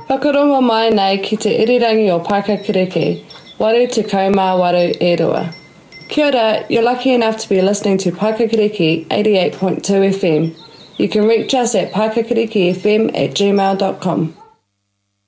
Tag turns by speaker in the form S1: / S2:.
S1: Whakarongo mai nei ki te irirangi o Paikakiriki, waru te kaumā waru e rua. Kia ora, you're lucky enough to be listening to Paikakiriki 88.2 FM. You can reach us at paikakirikifm@gmail.com.